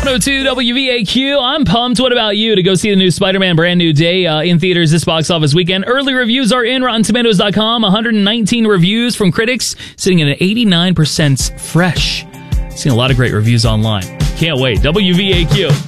102 WVAQ. I'm pumped. What about you to go see the new Spider-Man Brand New Day in theaters this box office weekend? Early reviews are in RottenTomatoes.com. 119 reviews from critics, sitting at an 89% fresh. Seen a lot of great reviews online. Can't wait. WVAQ.